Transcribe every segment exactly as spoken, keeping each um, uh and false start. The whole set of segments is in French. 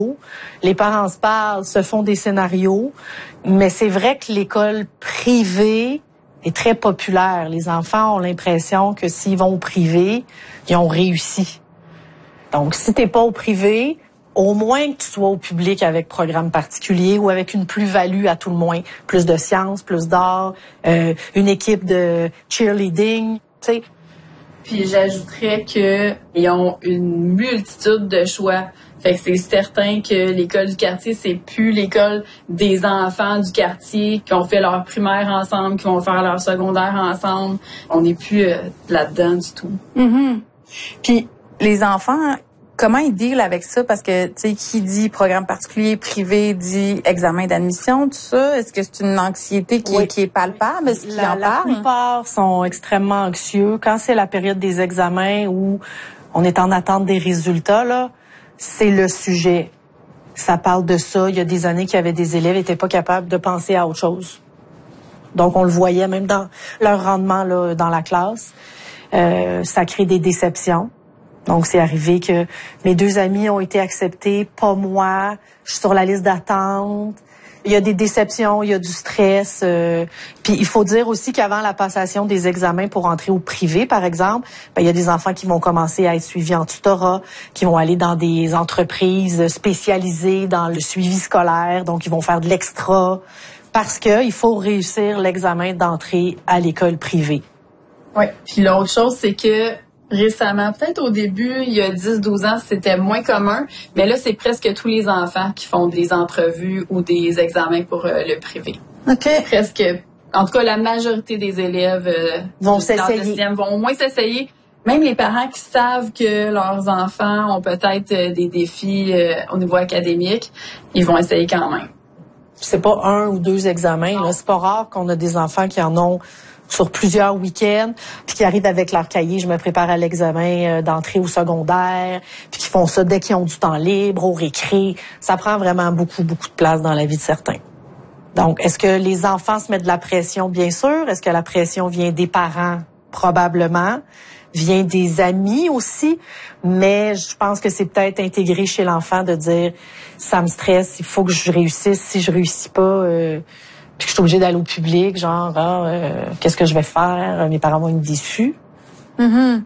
Les parents se parlent, se font des scénarios, mais c'est vrai que l'école privée est très populaire. Les enfants ont l'impression que s'ils vont au privé, ils ont réussi. Donc, si t'es pas au privé, au moins que tu sois au public avec programme particulier ou avec une plus-value à tout le moins. Plus de sciences, plus d'art, euh, une équipe de cheerleading, tu sais. Puis j'ajouterais qu'ils ont une multitude de choix. Fait que c'est certain que l'école du quartier, c'est plus l'école des enfants du quartier qui ont fait leur primaire ensemble, qui vont faire leur secondaire ensemble. On n'est plus euh, là-dedans du tout. Mm-hmm. Puis les enfants, comment ils dealent avec ça? Parce que, tu sais, qui dit programme particulier, privé, dit examen d'admission, tout ça. Est-ce que c'est une anxiété qui, oui. qui est palpable? Est-ce qu'ils la, en la parlent? plupart sont extrêmement anxieux. Quand c'est la période des examens où on est en attente des résultats, là, c'est le sujet. Ça parle de ça. Il y a des années qu'il y avait des élèves qui n'étaient pas capables de penser à autre chose. Donc, on le voyait même dans leur rendement là, dans la classe. Euh, ça crée des déceptions. Donc, c'est arrivé que mes deux amis ont été acceptés, pas moi. Je suis sur la liste d'attente. Il y a des déceptions, il y a du stress. Euh, puis, il faut dire aussi qu'avant la passation des examens pour entrer au privé, par exemple, ben, il y a des enfants qui vont commencer à être suivis en tutorat, qui vont aller dans des entreprises spécialisées dans le suivi scolaire. Donc, ils vont faire de l'extra parce que il faut réussir l'examen d'entrée à l'école privée. Oui. Puis l'autre chose, c'est que récemment, peut-être au début, il y a dix douze ans, c'était moins commun, mais là, c'est presque tous les enfants qui font des entrevues ou des examens pour euh, le privé. OK. Presque, en tout cas, la majorité des élèves euh, vont s'essayer. Vont au moins s'essayer. Même les parents qui savent que leurs enfants ont peut-être euh, des défis euh, au niveau académique, ils vont essayer quand même. C'est pas un ou deux examens. Là. C'est pas rare qu'on a des enfants qui en ont sur plusieurs week-ends, puis qui arrivent avec leur cahier, je me prépare à l'examen d'entrée au secondaire, puis qui font ça dès qu'ils ont du temps libre, au récré. Ça prend vraiment beaucoup, beaucoup de place dans la vie de certains. Donc, est-ce que les enfants se mettent de la pression? Bien sûr. Est-ce que la pression vient des parents? Probablement. Vient des amis aussi, mais je pense que c'est peut-être intégré chez l'enfant de dire « ça me stresse, il faut que je réussisse, si je réussis pas... Euh, » puis que je suis obligée d'aller au public, genre, ah, euh, qu'est-ce que je vais faire? Mes parents vont être déçus. Mm-hmm.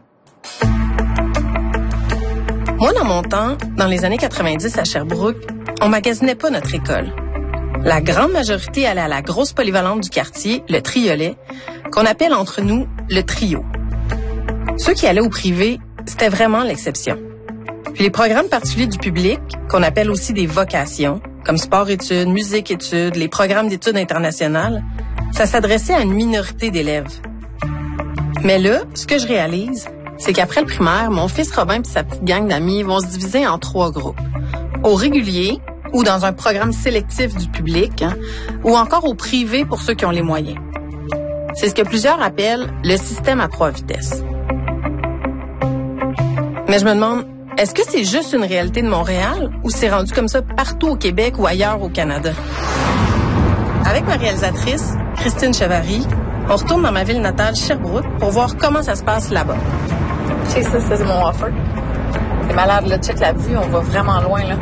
Moi, dans mon temps, dans les années quatre-vingt-dix à Sherbrooke, on magasinait pas notre école. La grande majorité allait à la grosse polyvalente du quartier, le Triolet, qu'on appelle entre nous le trio. Ceux qui allaient au privé, c'était vraiment l'exception. Puis les programmes particuliers du public, qu'on appelle aussi des vocations, comme sport-études, musique-études, les programmes d'études internationales, ça s'adressait à une minorité d'élèves. Mais là, ce que je réalise, c'est qu'après le primaire, mon fils Robin et sa petite gang d'amis vont se diviser en trois groupes. Au régulier, ou dans un programme sélectif du public, hein, ou encore au privé pour ceux qui ont les moyens. C'est ce que plusieurs appellent le système à trois vitesses. Mais je me demande, est-ce que c'est juste une réalité de Montréal ou c'est rendu comme ça partout au Québec ou ailleurs au Canada? Avec ma réalisatrice, Christine Chevary, on retourne dans ma ville natale, Sherbrooke, pour voir comment ça se passe là-bas. Tu sais, ça, c'est mon offer. C'est malade, là. Check la vue, on va vraiment loin, là.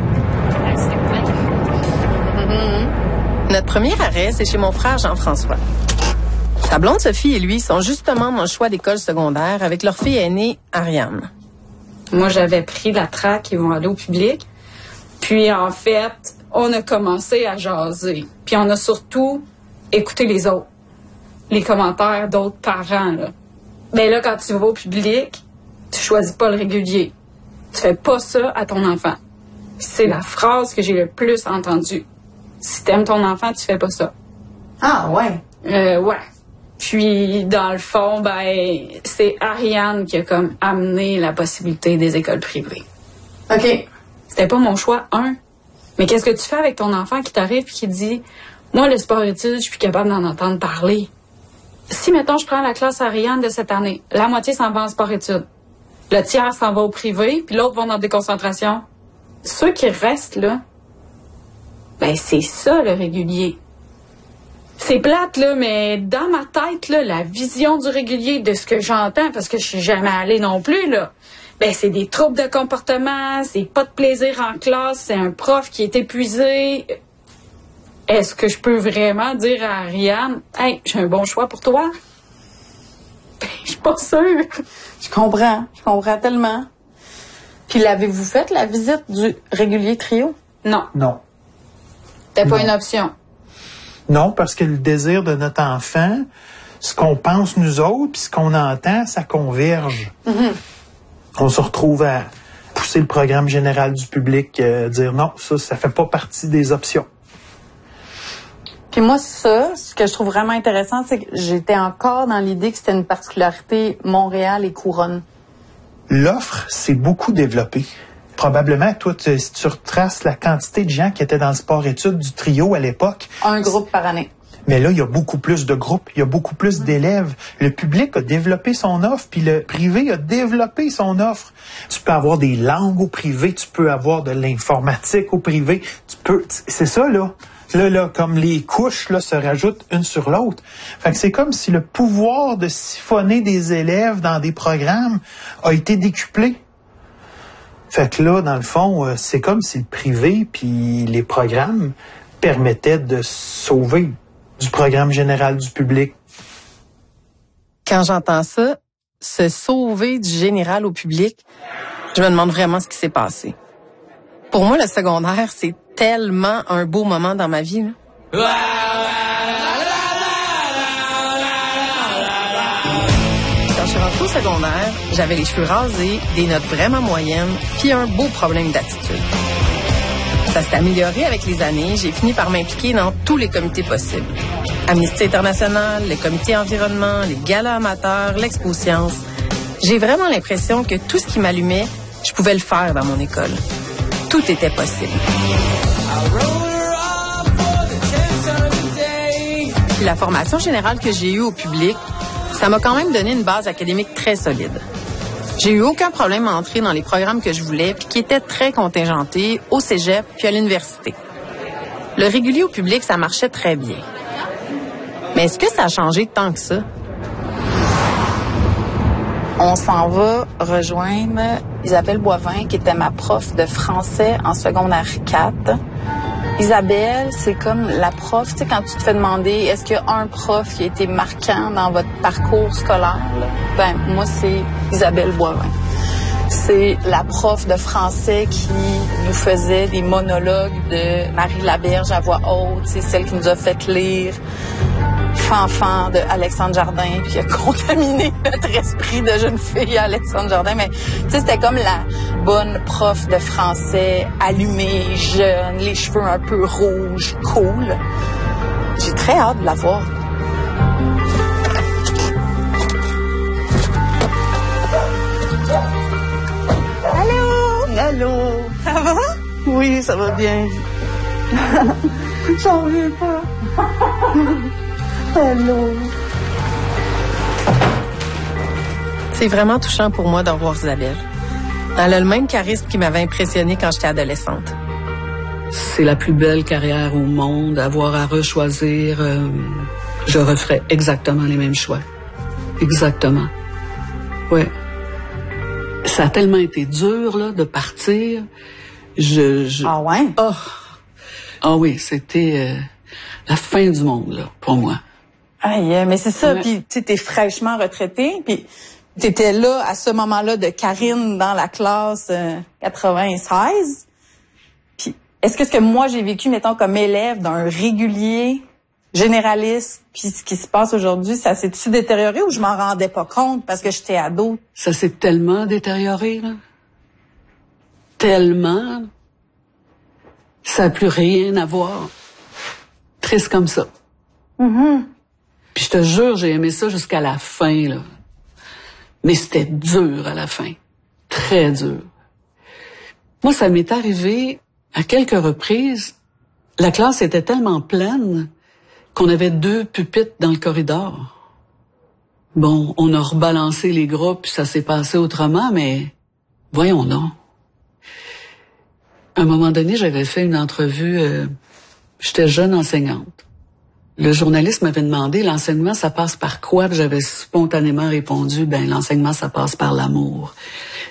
Mm-hmm. Notre premier arrêt, c'est chez mon frère Jean-François. Sa blonde Sophie et lui sont justement mon choix d'école secondaire avec leur fille aînée, Ariane. Moi, j'avais pris la track, ils vont aller au public. Puis, en fait, on a commencé à jaser. Puis, on a surtout écouté les autres. Les commentaires d'autres parents, là. Ben là, quand tu vas au public, tu choisis pas le régulier. Tu fais pas ça à ton enfant. C'est la phrase que j'ai le plus entendue. Si t'aimes ton enfant, tu fais pas ça. Ah, ouais? Euh, ouais. Puis, dans le fond, ben, c'est Ariane qui a comme amené la possibilité des écoles privées. OK. C'était pas mon choix, un. Mais qu'est-ce que tu fais avec ton enfant qui t'arrive et qui dit « Moi, le sport-études, je suis plus capable d'en entendre parler. » Si, mettons, je prends la classe Ariane de cette année, la moitié s'en va en sport-études. Le tiers s'en va au privé, puis l'autre va dans des concentrations. Ceux qui restent, là, ben, c'est ça, le régulier. C'est plate, là, mais dans ma tête, là, la vision du régulier, de ce que j'entends, parce que je suis jamais allée non plus, là, ben c'est des troubles de comportement, c'est pas de plaisir en classe, c'est un prof qui est épuisé. Est-ce que je peux vraiment dire à Ariane, hey, j'ai un bon choix pour toi? Ben, je suis pas sûre. Je comprends, je comprends tellement. Puis l'avez-vous fait, la visite du régulier trio? Non. Non. C'était pas Non. une option. Non, parce que le désir de notre enfant, ce qu'on pense nous autres, puis ce qu'on entend, ça converge. Mm-hmm. On se retrouve à pousser le programme général du public, euh, dire non, ça, ça fait pas partie des options. Puis moi, ça, ce que je trouve vraiment intéressant, c'est que j'étais encore dans l'idée que c'était une particularité Montréal et Couronne. L'offre s'est beaucoup développée. Probablement, toi, tu, si tu retraces la quantité de gens qui étaient dans le sport-études du trio à l'époque. Un groupe par année. Mais là, il y a beaucoup plus de groupes, il y a beaucoup plus d'élèves. Le public a développé son offre, puis le privé a développé son offre. Tu peux avoir des langues au privé, tu peux avoir de l'informatique au privé. Tu peux, c'est ça, là. Là, là, comme les couches, là, se rajoutent une sur l'autre. Fait que c'est comme si le pouvoir de siphonner des élèves dans des programmes a été décuplé. Fait que là, dans le fond, c'est comme si le privé puis les programmes permettaient de sauver du programme général du public. Quand j'entends ça, se sauver du général au public, je me demande vraiment ce qui s'est passé. Pour moi, le secondaire, c'est tellement un beau moment dans ma vie, là. Quand je suis rentrée au secondaire, j'avais les cheveux rasés, des notes vraiment moyennes, puis un beau problème d'attitude. Ça s'est amélioré avec les années. J'ai fini par m'impliquer dans tous les comités possibles. Amnesty International, les comités environnement, les galas amateurs, l'Expo Science. J'ai vraiment l'impression que tout ce qui m'allumait, je pouvais le faire dans mon école. Tout était possible. Puis la formation générale que j'ai eue au public, ça m'a quand même donné une base académique très solide. J'ai eu aucun problème à entrer dans les programmes que je voulais puis qui étaient très contingentés au cégep puis à l'université. Le régulier au public, ça marchait très bien. Mais est-ce que ça a changé tant que ça? On s'en va rejoindre Isabelle Boivin, qui était ma prof de français en secondaire quatre. Isabelle, c'est comme la prof, tu sais, quand tu te fais demander est-ce qu'il y a un prof qui a été marquant dans votre parcours scolaire, là? Ben, moi, c'est Isabelle Boivin. C'est la prof de français qui nous faisait des monologues de Marie Laberge à voix haute, c'est celle qui nous a fait lire Fanfan de Alexandre Jardin, puis a contaminé notre esprit de jeune fille à Alexandre Jardin. Mais tu sais, c'était comme la bonne prof de français, allumée, jeune, les cheveux un peu rouges, cool. J'ai très hâte de la voir. Allô? Allô? Ça va? Oui, ça va bien. J'en reviens pas. Allô? C'est vraiment touchant pour moi de revoir Isabelle. Elle a le même charisme qui m'avait impressionnée quand j'étais adolescente. C'est la plus belle carrière au monde, avoir à rechoisir. Euh, je referais exactement les mêmes choix. Exactement. Ouais. Ça a tellement été dur, là, de partir. Je, je... Ah ouais? Oh. Ah oui, c'était euh, la fin du monde, là, pour moi. Aïe, mais c'est ça. Ouais. Puis tu sais, t'es fraîchement retraité, puis t'étais là à ce moment-là de Karine dans la classe euh, quatre-vingt-seize. Puis est-ce que ce que moi j'ai vécu, mettons, comme élève d'un régulier généraliste, puis ce qui se passe aujourd'hui, ça s'est-tu détérioré ou je m'en rendais pas compte parce que j'étais ado? Ça s'est tellement détérioré, là. Tellement. Ça n'a plus rien à voir. Triste comme ça. Mm-hmm. Puis je te jure, j'ai aimé ça jusqu'à la fin, là. Mais c'était dur à la fin. Très dur. Moi, ça m'est arrivé à quelques reprises. La classe était tellement pleine qu'on avait deux pupitres dans le corridor. Bon, on a rebalancé les groupes, puis ça s'est passé autrement, mais voyons donc. À un moment donné, j'avais fait une entrevue, euh, j'étais jeune enseignante. Le journaliste m'avait demandé, l'enseignement, ça passe par quoi? Puis j'avais spontanément répondu, ben l'enseignement, ça passe par l'amour.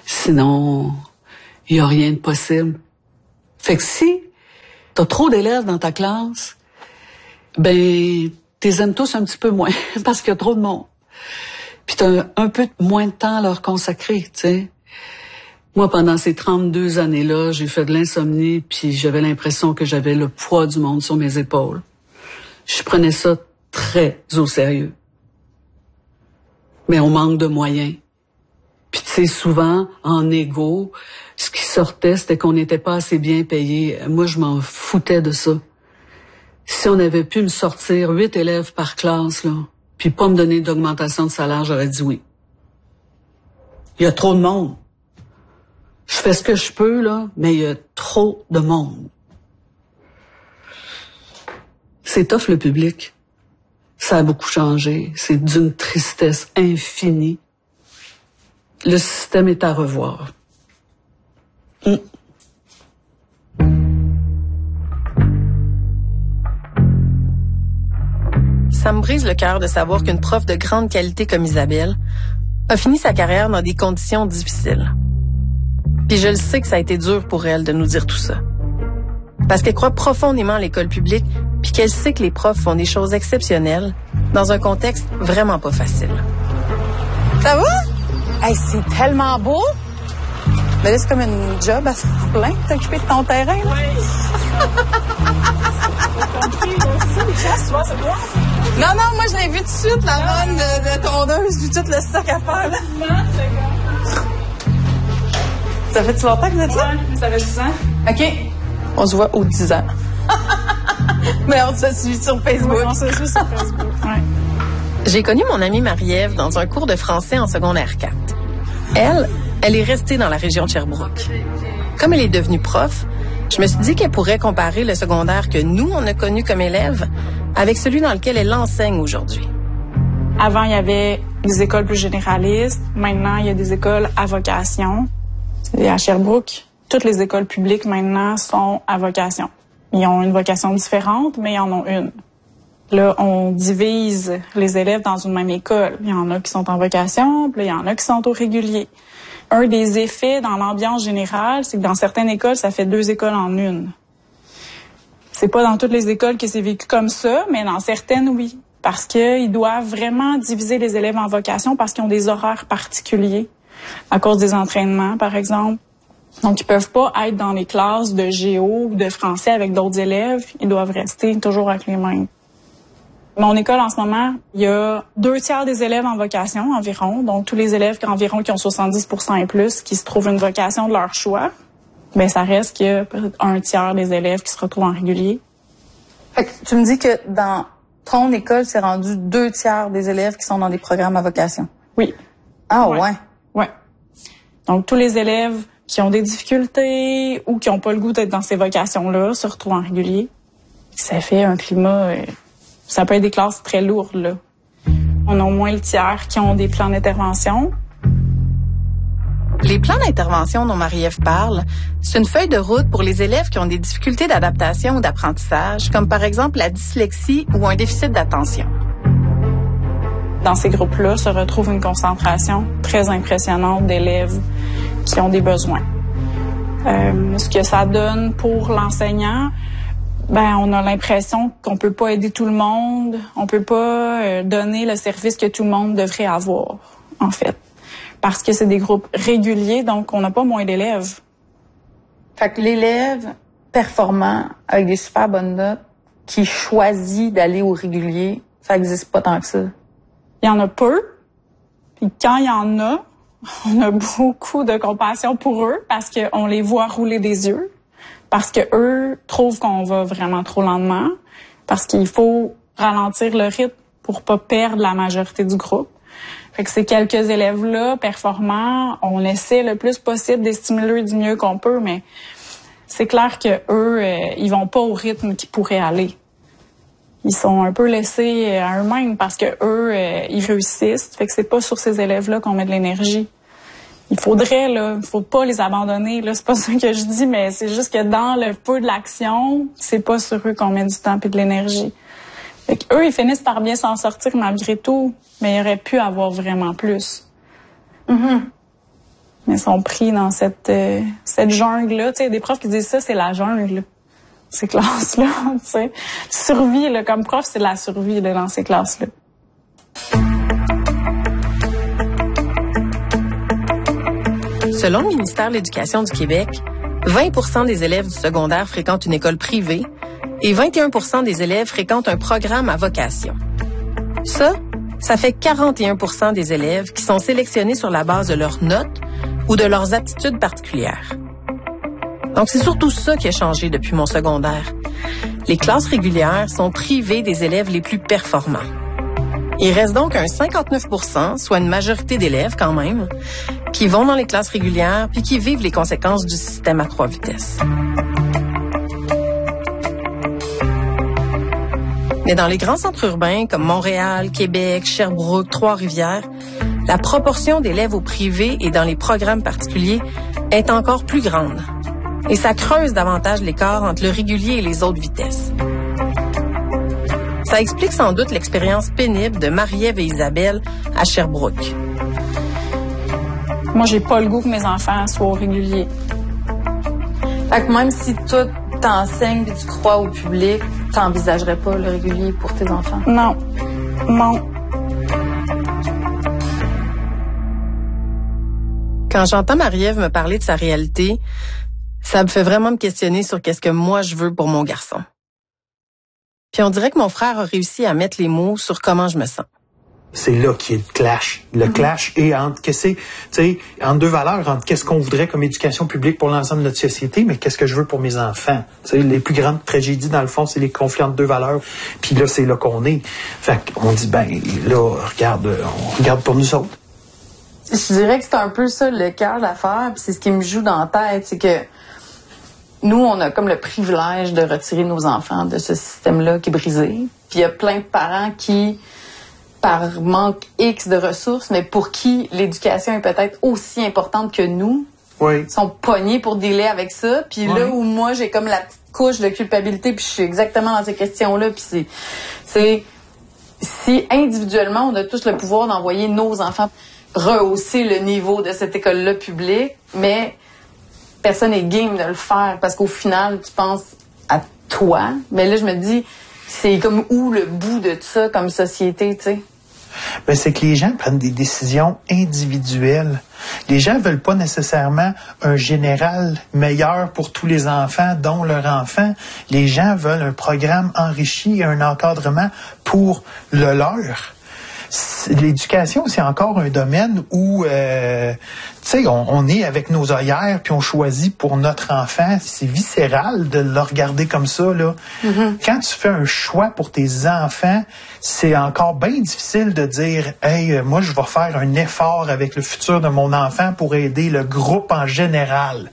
Sinon, il n'y a rien de possible. Fait que si t'as trop d'élèves dans ta classe, ben, t'es aimes tous un petit peu moins parce qu'il y a trop de monde. Puis t'as un peu moins de temps à leur consacrer, tu sais. Moi, pendant ces trente-deux années-là, j'ai fait de l'insomnie, puis j'avais l'impression que j'avais le poids du monde sur mes épaules. Je prenais ça très au sérieux. Mais on manque de moyens. Puis tu sais, souvent, en égo, ce qui sortait, c'était qu'on n'était pas assez bien payé. Moi, je m'en foutais de ça. Si on avait pu me sortir huit élèves par classe, là, puis pas me donner d'augmentation de salaire, j'aurais dit oui. Il y a trop de monde. Je fais ce que je peux, là, mais il y a trop de monde. C'est tough, le public. Ça a beaucoup changé. C'est d'une tristesse infinie. Le système est à revoir. Mm. Ça me brise le cœur de savoir qu'une prof de grande qualité comme Isabelle a fini sa carrière dans des conditions difficiles. Puis je le sais que ça a été dur pour elle de nous dire tout ça. Parce qu'elle croit profondément à l'école publique, puis qu'elle sait que les profs font des choses exceptionnelles dans un contexte vraiment pas facile. Ça va? Hey, c'est tellement beau! Mais là, c'est comme une job à se plein, t'occuper de ton terrain. Là. Oui. Non, non, moi, je l'ai vu tout de suite, la vanne de, de tondeuse, vu tout le stock à faire. Là. Ça fait-tu longtemps que vous êtes là? Ouais, ça fait dix ans. OK. On se voit aux dix ans. Mais on se suit sur Facebook. Oui, on se suit sur Facebook, ouais. J'ai connu mon amie Marie-Ève dans un cours de français en secondaire quatre. Elle, elle est restée dans la région de Sherbrooke. Comme elle est devenue prof, je me suis dit qu'elle pourrait comparer le secondaire que nous, on a connu comme élèves avec celui dans lequel elle enseigne aujourd'hui. Avant, il y avait des écoles plus généralistes. Maintenant, il y a des écoles à vocation. Et à Sherbrooke, toutes les écoles publiques maintenant sont à vocation. Ils ont une vocation différente, mais ils en ont une. Là, on divise les élèves dans une même école. Il y en a qui sont en vocation, puis là, il y en a qui sont au régulier. Un des effets dans l'ambiance générale, c'est que dans certaines écoles, ça fait deux écoles en une. C'est pas dans toutes les écoles que c'est vécu comme ça, mais dans certaines, oui. Parce qu'ils doivent vraiment diviser les élèves en vocation parce qu'ils ont des horaires particuliers à cause des entraînements, par exemple. Donc, ils peuvent pas être dans les classes de géo ou de français avec d'autres élèves. Ils doivent rester toujours avec les mêmes. Mon école, en ce moment, il y a deux tiers des élèves en vocation environ. Donc, tous les élèves environ qui ont soixante-dix pour cent et plus, qui se trouvent une vocation de leur choix. Ben, ça reste qu'il y a peut-être un tiers des élèves qui se retrouvent en régulier. Fait que tu me dis que dans ton école, c'est rendu deux tiers des élèves qui sont dans des programmes à vocation. Oui. Ah, ouais. Ouais. ouais. Donc, tous les élèves qui ont des difficultés ou qui n'ont pas le goût d'être dans ces vocations-là se retrouvent en régulier. Ça fait un climat... Euh, ça peut être des classes très lourdes, là. On a au moins le tiers qui ont des plans d'intervention. Les plans d'intervention dont Marie-Ève parle, c'est une feuille de route pour les élèves qui ont des difficultés d'adaptation ou d'apprentissage, comme par exemple la dyslexie ou un déficit d'attention. Dans ces groupes-là se retrouve une concentration très impressionnante d'élèves qui ont des besoins. Euh, ce que ça donne pour l'enseignant, ben on a l'impression qu'on peut pas aider tout le monde, on peut pas euh, donner le service que tout le monde devrait avoir, en fait. Parce que c'est des groupes réguliers, donc on n'a pas moins d'élèves. Fait que l'élève performant, avec des super bonnes notes, qui choisit d'aller au régulier, ça n'existe pas tant que ça. Il y en a peu. Puis quand il y en a, on a beaucoup de compassion pour eux parce qu'on les voit rouler des yeux, parce que eux trouvent qu'on va vraiment trop lentement, parce qu'il faut ralentir le rythme pour pas perdre la majorité du groupe. Fait que ces quelques élèves-là performants, on essaie le plus possible de les stimuler du mieux qu'on peut, mais c'est clair que eux, euh, ils vont pas au rythme qu'ils pourraient aller. Ils sont un peu laissés à eux-mêmes parce que eux, euh, ils réussissent. Fait que c'est pas sur ces élèves-là qu'on met de l'énergie. Il faudrait, là, il faut pas les abandonner, là. C'est pas ça que je dis, mais c'est juste que dans le feu de l'action, c'est pas sur eux qu'on met du temps et de l'énergie. Fait que eux, ils finissent par bien s'en sortir malgré tout, mais il aurait pu avoir vraiment plus. Mm-hmm. Mais ils sont pris dans cette, euh, cette jungle-là. Tu sais, il y a des profs qui disent ça, c'est la jungle, ces classes-là. Tu sais, survie, là, comme prof, c'est de la survie là, dans ces classes-là. Selon le ministère de l'Éducation du Québec, vingt pour cent des élèves du secondaire fréquentent une école privée et vingt et un pour cent des élèves fréquentent un programme à vocation. Ça, ça fait quarante et un pour cent des élèves qui sont sélectionnés sur la base de leurs notes ou de leurs aptitudes particulières. Donc, c'est surtout ça qui a changé depuis mon secondaire. Les classes régulières sont privées des élèves les plus performants. Il reste donc un cinquante-neuf pour cent, soit une majorité d'élèves quand même, qui vont dans les classes régulières puis qui vivent les conséquences du système à trois vitesses. Mais dans les grands centres urbains comme Montréal, Québec, Sherbrooke, Trois-Rivières, la proportion d'élèves au privé et dans les programmes particuliers est encore plus grande. Et ça creuse davantage l'écart entre le régulier et les autres vitesses. Ça explique sans doute l'expérience pénible de Marie-Ève et Isabelle à Sherbrooke. Moi, j'ai pas le goût que mes enfants soient au régulier. Fait que même si toi, t'enseignes et tu crois au public, t'envisagerais pas le régulier pour tes enfants? Non. Non. Quand j'entends Marie-Ève me parler de sa réalité, ça me fait vraiment me questionner sur qu'est-ce que moi je veux pour mon garçon. Puis on dirait que mon frère a réussi à mettre les mots sur comment je me sens. C'est là qu'il y a le clash. Le mm-hmm. clash est entre, qu'est-ce que c'est, entre deux valeurs, entre qu'est-ce qu'on voudrait comme éducation publique pour l'ensemble de notre société, mais qu'est-ce que je veux pour mes enfants. T'sais, les plus grandes tragédies, dans le fond, c'est les conflits entre deux valeurs. Puis là, c'est là qu'on est. Fait qu'on dit, ben là, regarde, on regarde pour nous autres. Je dirais que c'est un peu ça le cœur de l'affaire, puis c'est ce qui me joue dans la tête, c'est que nous, on a comme le privilège de retirer nos enfants de ce système-là qui est brisé. Puis il y a plein de parents qui, par manque X de ressources, mais pour qui l'éducation est peut-être aussi importante que nous, oui. sont pognés pour dealer avec ça. Puis oui. là où moi, j'ai comme la petite couche de culpabilité, puis je suis exactement dans ces questions-là, puis c'est, c'est si individuellement, on a tous le pouvoir d'envoyer nos enfants rehausser le niveau de cette école-là publique, mais personne n'est game de le faire parce qu'au final, tu penses à toi. Mais là, je me dis, c'est comme où le bout de ça comme société, tu sais? Ben, c'est que les gens prennent des décisions individuelles. Les gens veulent pas nécessairement un général meilleur pour tous les enfants, dont leur enfant. Les gens veulent un programme enrichi et un encadrement pour le leur. L'éducation, c'est encore un domaine où, euh, tu sais, on, on est avec nos œillères puis on choisit pour notre enfant. C'est viscéral de le regarder comme ça, là. Mm-hmm. Quand tu fais un choix pour tes enfants, c'est encore bien difficile de dire, hey, moi, je vais faire un effort avec le futur de mon enfant pour aider le groupe en général.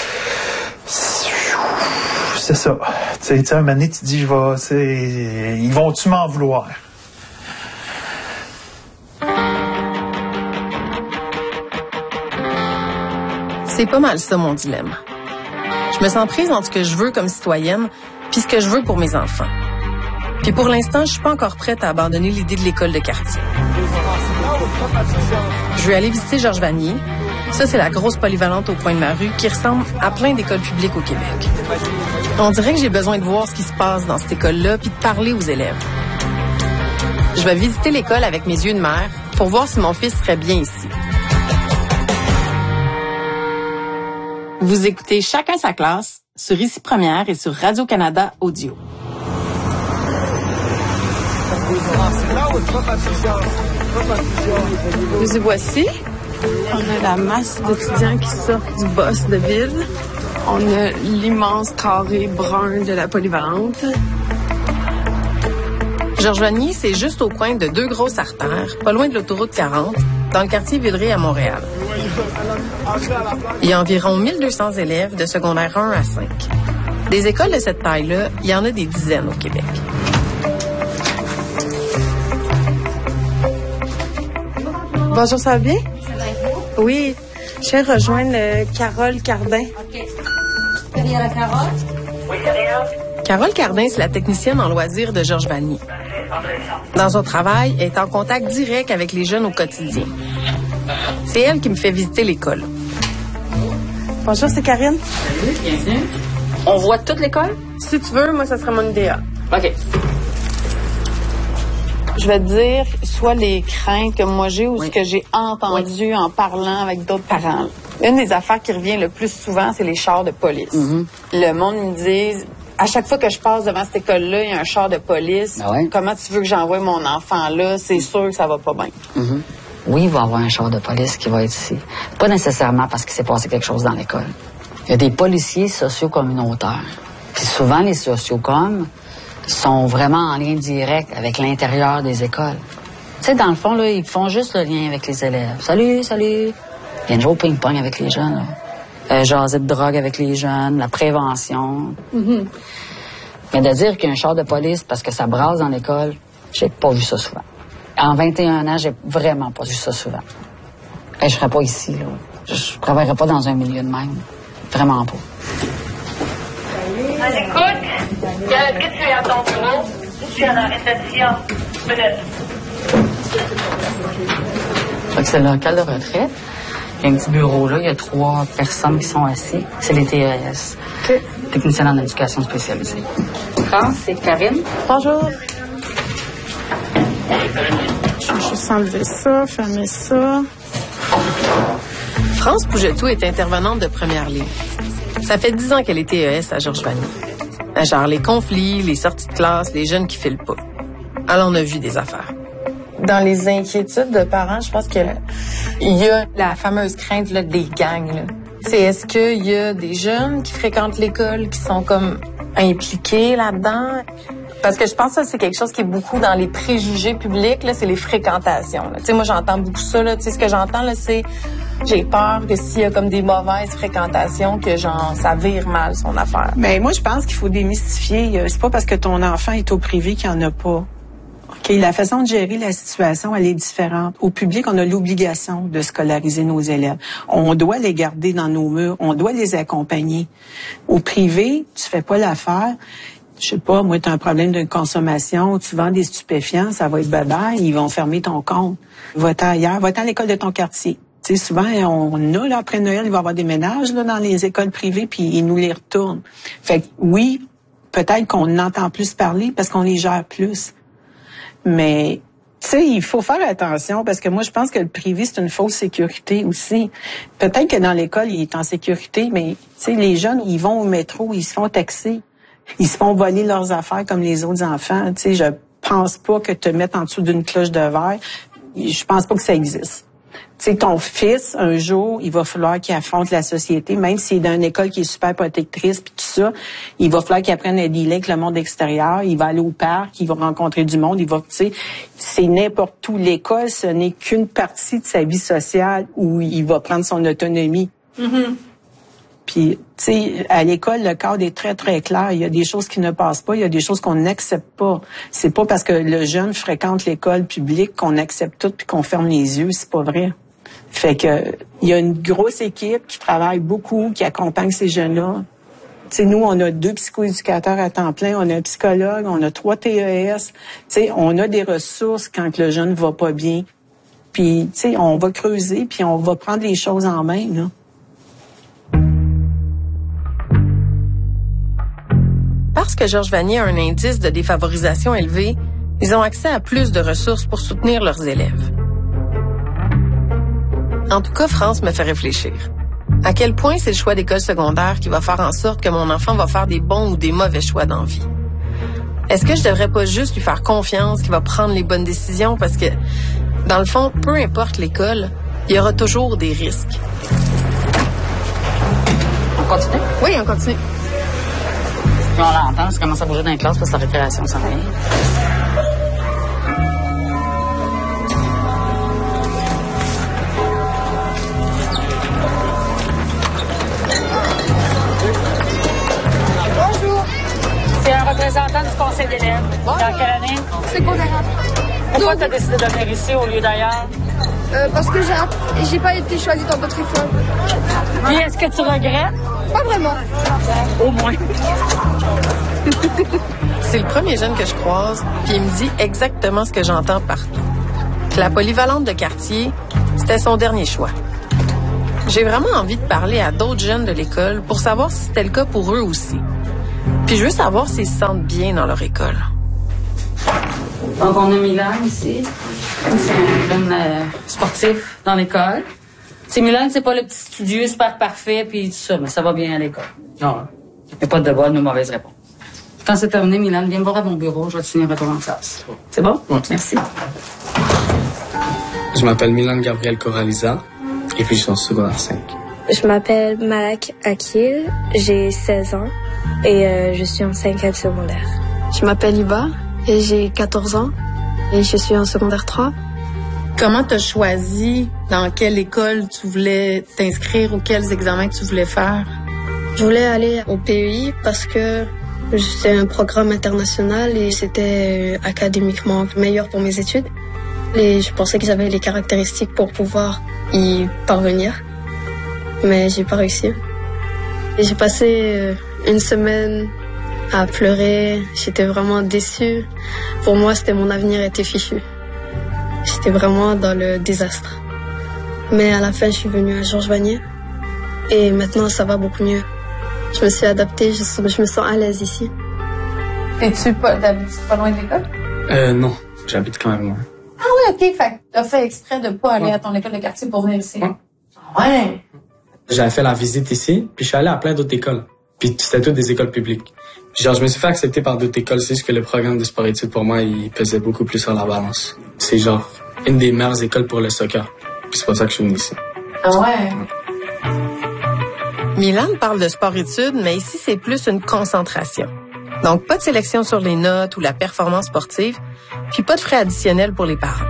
C'est ça. Tu sais, un moment donné, tu te dis, je vais, c'est, ils vont-tu m'en vouloir? C'est pas mal ça, mon dilemme. Je me sens prise entre ce que je veux comme citoyenne puis ce que je veux pour mes enfants. Puis pour l'instant, je suis pas encore prête à abandonner l'idée de l'école de quartier. Je vais aller visiter Georges Vanier. Ça, c'est la grosse polyvalente au coin de ma rue qui ressemble à plein d'écoles publiques au Québec. On dirait que j'ai besoin de voir ce qui se passe dans cette école-là puis de parler aux élèves. Je vais visiter l'école avec mes yeux de mère pour voir si mon fils serait bien ici. Vous écoutez Chacun sa classe sur Ici Première et sur Radio-Canada Audio. Nous y voici. On a la masse d'étudiants qui sortent du boss de ville. On a l'immense carré brun de la polyvalente. Georges Vanier, c'est juste au coin de deux grosses artères, pas loin de l'autoroute quarante, dans le quartier Villeray à Montréal. Il y a environ mille deux cents élèves de secondaire un à cinq. Des écoles de cette taille-là, il y en a des dizaines au Québec. Bonjour, ça va bien? Ça va être vous? Oui, je vais rejoindre euh, Carole Cardin. OK. Il y a la Carole? Oui, Carole Cardin, c'est la technicienne en loisirs de Georges Vanier. Dans son travail, elle est en contact direct avec les jeunes au quotidien. C'est elle qui me fait visiter l'école. Bonjour, c'est Karine. Salut, bienvenue. On voit toute l'école? Si tu veux, moi, ça serait mon idéal. OK. Je vais te dire soit les craintes que moi j'ai ou Oui. ce que j'ai entendu Oui. en parlant avec d'autres parents. Une des affaires qui revient le plus souvent, c'est les chars de police. Mm-hmm. Le monde me dit, à chaque fois que je passe devant cette école-là, il y a un char de police. Ben ouais. Comment tu veux que j'envoie mon enfant là? C'est sûr que ça va pas bien. Mm-hmm. Oui, il va y avoir un char de police qui va être ici. Pas nécessairement parce qu'il s'est passé quelque chose dans l'école. Il y a des policiers socio-communautaires. Puis souvent, les sociocoms sont vraiment en lien direct avec l'intérieur des écoles. Tu sais, dans le fond, là, ils font juste le lien avec les élèves. Salut, salut. Ils viennent jouer au ping-pong avec les jeunes, là. Euh, jaser de drogue avec les jeunes, la prévention. Mm-hmm. Mais de dire qu'il y a un char de police parce que ça brasse dans l'école, j'ai pas vu ça souvent. En vingt et un ans, j'ai vraiment pas vu ça souvent. Et je serais pas ici, là. Je travaillerais pas dans un milieu de même. Vraiment pas. À l'écoute, est-ce que tu es à ton bureau? Je suis à la réception. Minute. Fait que c'est le local de retraite. Il y a un petit bureau là, il y a trois personnes qui sont assises. C'est les T E S. OK. Techniciens en éducation spécialisée. France, c'est Karine. Bonjour. Je vais juste enlever ça, fermer ça. France Pougetou est intervenante de première ligne. Ça fait dix ans qu'elle est T E S à Georges-Vanier. Elle gère les conflits, les sorties de classe, les jeunes qui filent pas. Elle en a vu des affaires. Dans les inquiétudes de parents, je pense que il y a la fameuse crainte là, des gangs. Là. C'est est-ce qu'il y a des jeunes qui fréquentent l'école qui sont comme impliqués là-dedans? Parce que je pense que ça, c'est quelque chose qui est beaucoup dans les préjugés publics, là, c'est les fréquentations. Tu sais, moi, j'entends beaucoup ça, là. Tu sais, ce que j'entends, là, c'est j'ai peur que s'il y a comme des mauvaises fréquentations, que genre, ça vire mal son affaire. Mais moi, je pense qu'il faut démystifier. C'est pas parce que ton enfant est au privé qu'il n'y en a pas. OK, la façon de gérer la situation, elle est différente. Au public, on a l'obligation de scolariser nos élèves. On doit les garder dans nos murs, on doit les accompagner. Au privé, tu fais pas l'affaire. Je sais pas, moi, tu as un problème de consommation, tu vends des stupéfiants, ça va être bye-bye, ils vont fermer ton compte. Va-t'en ailleurs, va-t'en à l'école de ton quartier. Tu sais, souvent, on a, là, après Noël, il va y avoir des ménages, là, dans les écoles privées, puis ils nous les retournent. Fait que, oui, peut-être qu'on entend plus parler parce qu'on les gère plus. Mais, tu sais, il faut faire attention parce que moi, je pense que le privé, c'est une fausse sécurité aussi. Peut-être que dans l'école, il est en sécurité, mais, tu sais, les jeunes, ils vont au métro, ils se font taxer. Ils se font voler leurs affaires comme les autres enfants. Tu sais, je pense pas que te mettre en dessous d'une cloche de verre, je pense pas que ça existe. Tu sais, ton fils, un jour, il va falloir qu'il affronte la société, même s'il est dans une école qui est super protectrice puis tout ça, il va falloir qu'il apprenne à dealer avec le monde extérieur, il va aller au parc, il va rencontrer du monde, il va, tu sais, c'est n'importe où. L'école, ce n'est qu'une partie de sa vie sociale où il va prendre son autonomie. Mm-hmm. Puis, tu sais, à l'école, le cadre est très, très clair. Il y a des choses qui ne passent pas, il y a des choses qu'on n'accepte pas. C'est pas parce que le jeune fréquente l'école publique qu'on accepte tout puis qu'on ferme les yeux, c'est pas vrai. Fait que, il y a une grosse équipe qui travaille beaucoup, qui accompagne ces jeunes-là. Tu sais, nous, on a deux psychoéducateurs à temps plein, on a un psychologue, on a trois T E S. Tu sais, on a des ressources quand le jeune va pas bien. Puis, tu sais, on va creuser, puis on va prendre les choses en main, là. Parce que Georges-Vanier a un indice de défavorisation élevé, ils ont accès à plus de ressources pour soutenir leurs élèves. En tout cas, France me fait réfléchir. À quel point c'est le choix d'école secondaire qui va faire en sorte que mon enfant va faire des bons ou des mauvais choix dans la vie? Est-ce que je devrais pas juste lui faire confiance qu'il va prendre les bonnes décisions? Parce que, dans le fond, peu importe l'école, il y aura toujours des risques. On continue? Oui, on continue. On l'entend, ça commence à bouger dans les classes parce que la récréation s'en vient. Bonjour. C'est un représentant du conseil d'élèves. Dans quelle année? Secondaire. Pourquoi tu as décidé de venir ici au lieu d'ailleurs? Euh, parce que j'ai, j'ai pas été choisie dans d'autres écoles. Puis est-ce que tu regrettes? Pas vraiment. Au moins. C'est le premier jeune que je croise, puis il me dit exactement ce que j'entends partout. Que la polyvalente de quartier, c'était son dernier choix. J'ai vraiment envie de parler à d'autres jeunes de l'école pour savoir si c'était le cas pour eux aussi. Puis je veux savoir s'ils se sentent bien dans leur école. Donc, on a Milan ici. C'est un jeune euh, sportif dans l'école. C'est Milan, c'est pas le petit studio super parfait, puis tout ça, mais ça va bien à l'école. Non. Il n'y a pas de bonnes ou mauvaises réponses. Quand c'est terminé, Milan, viens me voir à mon bureau, je vais te finir retour en classe. C'est bon? Oui. Merci. Je m'appelle Milan Gabriel Coraliza, et puis je suis en secondaire cinq. Je m'appelle Malak Akil, j'ai seize ans et euh, je suis en cinquième secondaire. Je m'appelle Iba et j'ai quatorze ans et je suis en secondaire trois. Comment tu as choisi dans quelle école tu voulais t'inscrire ou quels examens que tu voulais faire? Je voulais aller au P E I parce que c'est un programme international et c'était académiquement meilleur pour mes études. Et je pensais que j'avais les caractéristiques pour pouvoir y parvenir, mais j'ai pas réussi. Et j'ai passé une semaine à pleurer, j'étais vraiment déçue. Pour moi, c'était mon avenir était fichu. J'étais vraiment dans le désastre. Mais à la fin, je suis venue à Georges Vanier et maintenant, ça va beaucoup mieux. Je me suis adaptée, je, je me sens à l'aise ici. Es-tu pas, t'habites pas loin de l'école? Euh, non, j'habite quand même loin. Ah ouais, OK. Fait que t'as fait exprès de pas aller ouais. à ton école de quartier pour venir ici. Ouais. ouais. J'avais fait la visite ici, puis je suis allé à plein d'autres écoles. Puis c'était toutes des écoles publiques. Genre, je me suis fait accepter par d'autres écoles, c'est juste que le programme de sport-études, pour moi, il pesait beaucoup plus sur la balance. C'est genre une des meilleures écoles pour le soccer. Puis c'est pour ça que je suis venu ici. Ah ouais? ouais. Milan parle de sport-études, mais ici, c'est plus une concentration. Donc, pas de sélection sur les notes ou la performance sportive, puis pas de frais additionnels pour les parents.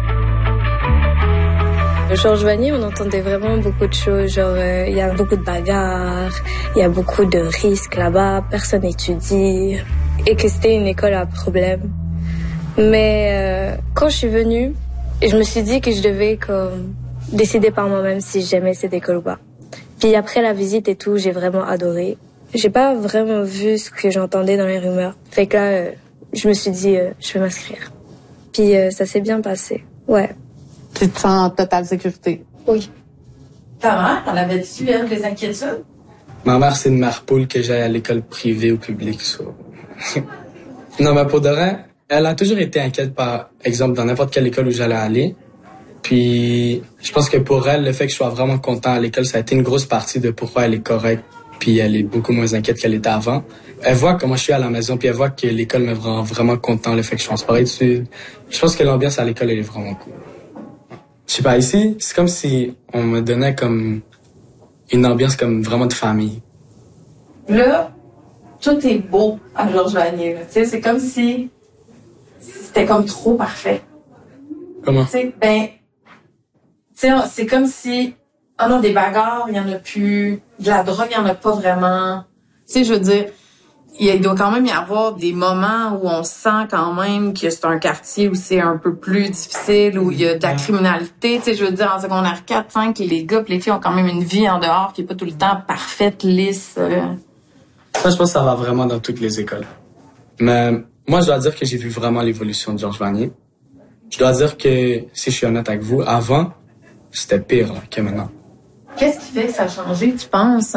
À Georges Vanier, on entendait vraiment beaucoup de choses, genre il euh, y a beaucoup de bagarres, il y a beaucoup de risques là-bas, personne n'étudie, et que c'était une école à problème. Mais euh, quand je suis venue, je me suis dit que je devais comme décider par moi-même si j'aimais cette école ou pas. Puis après la visite et tout, j'ai vraiment adoré. J'ai pas vraiment vu ce que j'entendais dans les rumeurs. Fait que là, euh, je me suis dit, euh, je vais m'inscrire. Puis euh, ça s'est bien passé, ouais. Tu te sens en totale sécurité? Oui. Ta mère, elle avait-tu, elle, des inquiétudes? Ma mère, c'est une mère poule que j'aille à l'école privée ou publique. So. Non, mais pour de vrai, elle a toujours été inquiète, par exemple, dans n'importe quelle école où j'allais aller. Puis, je pense que pour elle, le fait que je sois vraiment content à l'école, ça a été une grosse partie de pourquoi elle est correcte. Puis elle est beaucoup moins inquiète qu'elle était avant. Elle voit comment je suis à la maison, puis elle voit que l'école me rend vraiment content, le fait que je suis en sport-études. Je pense que l'ambiance à l'école, elle est vraiment cool. Je sais pas, ici, c'est comme si on me donnait comme une ambiance comme vraiment de famille. Là, tout est beau à Georges Vanier. Tu sais, c'est comme si c'était comme trop parfait. Comment? Tu sais, ben, tu sais, c'est comme si, ah non, des bagarres, il y en a plus. De la drogue, il y en a pas vraiment. Tu sais, je veux dire, il doit quand même y avoir des moments où on sent quand même que c'est un quartier où c'est un peu plus difficile, où il y a de la criminalité. Tu sais, je veux dire, en secondaire quatre, cinq, les gars et les filles ont quand même une vie en dehors qui est pas tout le temps parfaite, lisse. Euh. Ça, je pense que ça va vraiment dans toutes les écoles. Mais moi, je dois dire que j'ai vu vraiment l'évolution de Georges Vanier. Je dois dire que, si je suis honnête avec vous, avant, c'était pire là, que maintenant. Qu'est-ce qui fait que ça a changé, tu penses?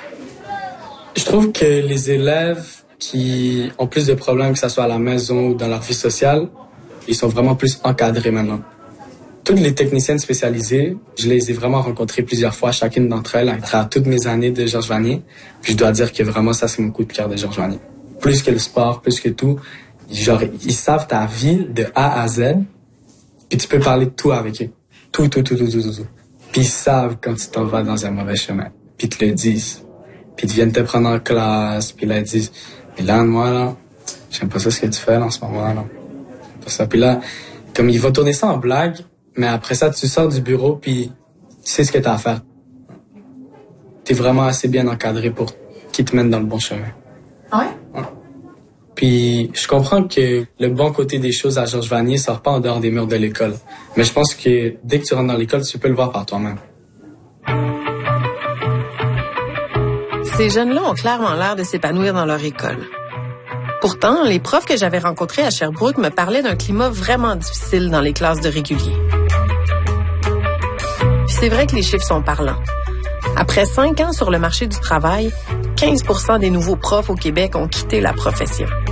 Je trouve que les élèves qui ont plus de problèmes, que ce soit à la maison ou dans leur vie sociale, ils sont vraiment plus encadrés maintenant. Toutes les techniciennes spécialisées, je les ai vraiment rencontrées plusieurs fois, chacune d'entre elles, à travers toutes mes années de Georges Vanier. Puis je dois dire que vraiment, ça, c'est mon coup de cœur de Georges Vanier. Plus que le sport, plus que tout. Genre, ils savent ta vie de A à Z, puis tu peux parler de tout avec eux. Tout, tout, tout, tout, tout, tout. tout. Puis ils savent quand tu t'en vas dans un mauvais chemin. Puis ils te le disent. Puis ils viennent te prendre en classe, puis là, ils disent, mais là, moi, là, j'aime pas ça ce que tu fais, là, en ce moment, là. J'aime pas ça. Puis là, comme ils vont tourner ça en blague, mais après ça, tu sors du bureau, puis tu sais ce que t'as à faire. T'es vraiment assez bien encadré pour qu'ils te mènent dans le bon chemin. Ouais? Ouais. Puis je comprends que le bon côté des choses à Georges Vanier sort pas en dehors des murs de l'école. Mais je pense que dès que tu rentres dans l'école, tu peux le voir par toi-même. Ces jeunes-là ont clairement l'air de s'épanouir dans leur école. Pourtant, les profs que j'avais rencontrés à Sherbrooke me parlaient d'un climat vraiment difficile dans les classes de régulier. Puis c'est vrai que les chiffres sont parlants. Après cinq ans sur le marché du travail, quinze pour cent des nouveaux profs au Québec ont quitté la profession.